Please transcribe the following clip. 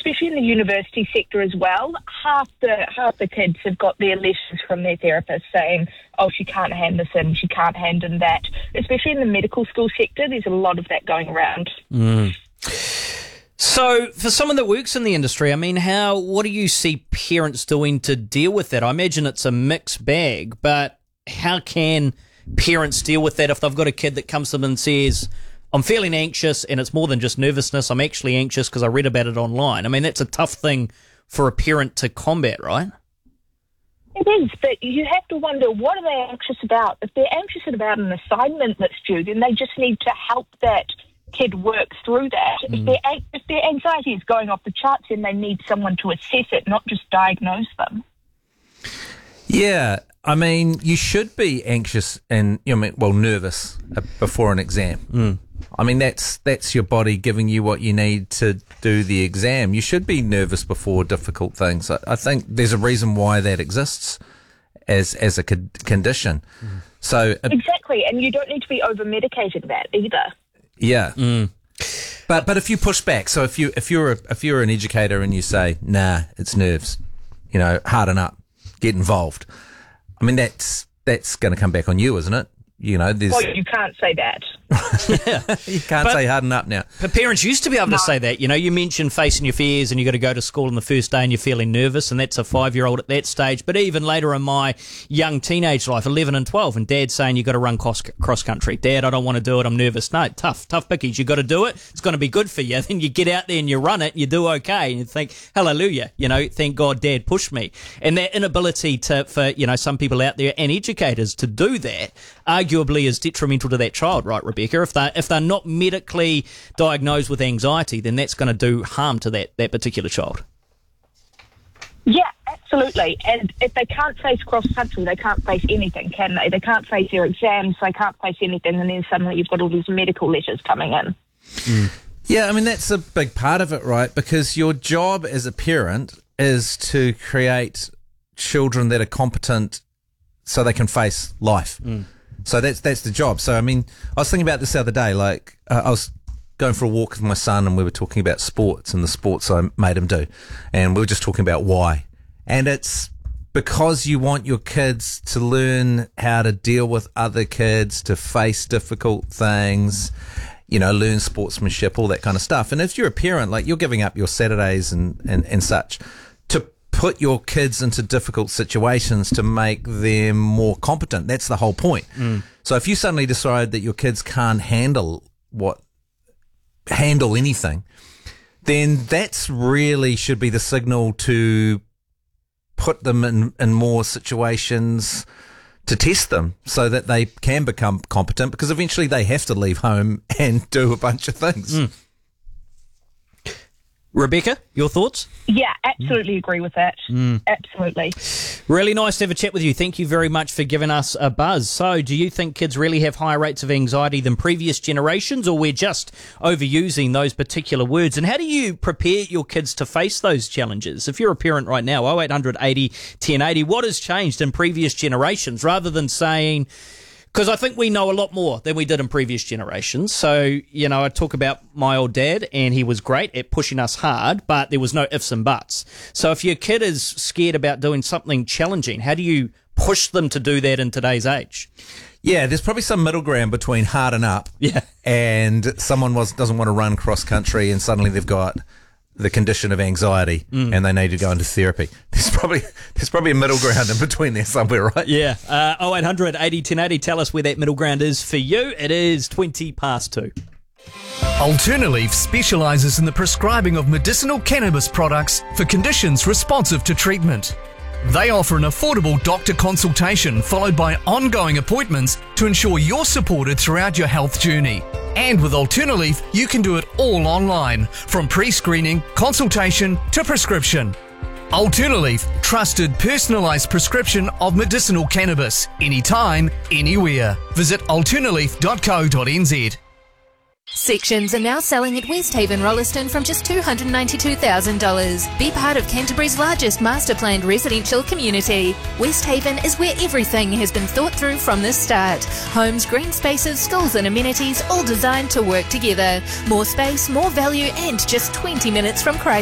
especially in the university sector as well, half the kids have got their letters from their therapist saying, oh, she can't hand this in, she can't hand in that. Especially in the medical school sector, there's a lot of that going around. So, for someone that works in the industry, I mean, what do you see parents doing to deal with that? I imagine it's a mixed bag, but how can parents deal with that if they've got a kid that comes to them and says, I'm feeling anxious, and it's more than just nervousness, I'm actually anxious because I read about it online. I mean, that's a tough thing for a parent to combat, right? It is, but you have to wonder, what are they anxious about? If they're anxious about an assignment that's due, then they just need to help that kid work through that. If their anxiety is going off the charts, then they need someone to assess it, not just diagnose them. Yeah, I mean, you should be anxious and nervous before an exam. I mean, that's your body giving you what you need to do the exam. You should be nervous before difficult things. I think there's a reason why that exists as a condition. So exactly, and you don't need to be over medicating that either. Yeah. But if you push back, so if you're an educator and you say, nah, it's nerves, harden up, get involved. I mean, that's going to come back on you, isn't it? Well, you can't say that. You can't say harden up now. But parents used to be able to say that. You mentioned facing your fears and you got to go to school on the first day and you're feeling nervous, and that's a 5-year-old at that stage. But even later in my young teenage life, 11 and 12, and Dad's saying you got to run cross country. Dad, I don't want to do it. I'm nervous. No, tough pickies. You got to do it. It's going to be good for you. Then you get out there and you run it. You do okay, and you think, hallelujah. Thank God Dad pushed me. And that inability for some people out there and educators to do that arguably is detrimental to that child, right, Rebecca? If they're not medically diagnosed with anxiety, then that's going to do harm to that particular child. Yeah, absolutely. And if they can't face cross-country, they can't face anything, can they? They can't face their exams, they can't face anything, and then suddenly you've got all these medical letters coming in. Yeah, I mean, that's a big part of it, right? Because your job as a parent is to create children that are competent so they can face life. So that's the job. So, I mean, I was thinking about this the other day. Like, I was going for a walk with my son and we were talking about sports and the sports I made him do. And we were just talking about why. And it's because you want your kids to learn how to deal with other kids, to face difficult things, learn sportsmanship, all that kind of stuff. And if you're a parent, like, you're giving up your Saturdays and such to put your kids into difficult situations to make them more competent. That's the whole point. So if you suddenly decide that your kids can't handle anything, then that's really should be the signal to put them in more situations to test them so that they can become competent, because eventually they have to leave home and do a bunch of things. Rebecca, your thoughts? Yeah, absolutely agree with that. Absolutely. Really nice to have a chat with you. Thank you very much for giving us a buzz. So, do you think kids really have higher rates of anxiety than previous generations, or we're just overusing those particular words? And how do you prepare your kids to face those challenges? If you're a parent right now, 0800 80 1080, what has changed in previous generations, rather than saying... Because I think we know a lot more than we did in previous generations. So, I talk about my old dad, and he was great at pushing us hard, but there was no ifs and buts. So if your kid is scared about doing something challenging, how do you push them to do that in today's age? Yeah, there's probably some middle ground between harden up and someone doesn't want to run cross country and suddenly they've got the condition of anxiety and they need to go into therapy. There's probably a middle ground in between there somewhere, right? Yeah. 0800 80 1080, tell us where that middle ground is for you. It is 2:20. Alternaleaf specialises in the prescribing of medicinal cannabis products for conditions responsive to treatment. They offer an affordable doctor consultation followed by ongoing appointments to ensure you're supported throughout your health journey. And with Alternaleaf, you can do it all online, from pre-screening, consultation to prescription. Alternaleaf, trusted personalised prescription of medicinal cannabis, anytime, anywhere. Visit alternaleaf.co.nz. Sections are now selling at Westhaven Rolleston from just $292,000. Be part of Canterbury's largest master planned residential community. Westhaven is where everything has been thought through from the start. Homes, green spaces, schools and amenities, all designed to work together. More space, more value, and just 20 minutes from Christchurch.